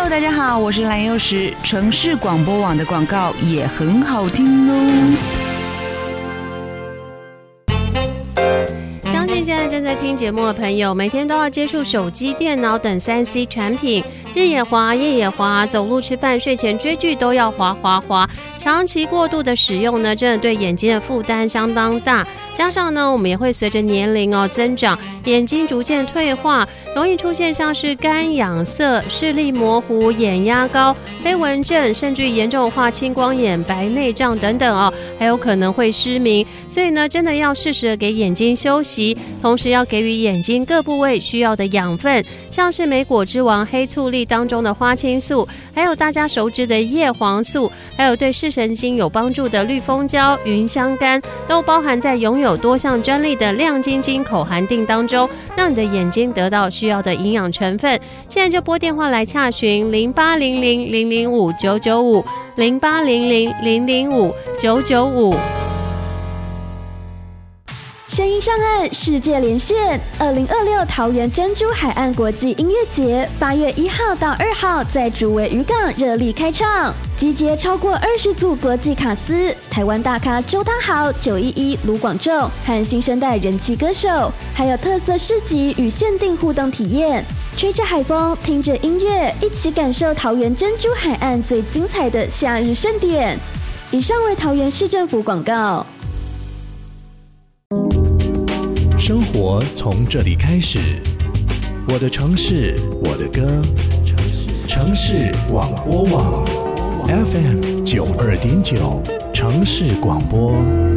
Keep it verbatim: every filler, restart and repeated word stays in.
大家好，我是蓝幼时。城市广播网的广告也很好听哦。 相信现在正在听节目的朋友，每天都要接触手机、电脑等 三 C 产品，日也滑，夜也滑，走路、吃饭、睡前追剧都要滑滑滑。长期过度的使用呢，真的对眼睛的负担相当大。加上呢，我们也会随着年龄哦增长，眼睛逐渐退化，容易出现像是干痒涩、视力模糊、眼压高、飞蚊症，甚至严重化青光眼、白内障等等哦，还有可能会失明。所以呢，真的要适时的给眼睛休息，同时要给予眼睛各部位需要的养分，像是莓果之王黑醋栗当中的花青素，还有大家熟知的叶黄素，还有对视神经有帮助的绿蜂胶、芸香苷，都包含在拥有多项专利的亮晶晶口含锭当中，让你的眼睛得到需要的营养成分。现在就拨电话来洽询零八零零零零五九九五零八零零零零五九九五。 声音上岸，世界连线。二零二六桃园珍珠海岸国际音乐节，八月一号到二号在竹围渔港热力开唱，集结超过二十组国际卡司，台湾大咖周汤豪、九一一、卢广仲和新生代人气歌手，还有特色市集与限定互动体验。吹着海风，听着音乐，一起感受桃园珍珠海岸最精彩的夏日盛典。以上为桃园市政府广告。 生活从这里开始，我的城市，我的歌，城市广播网 F M 九二点九，城市广播。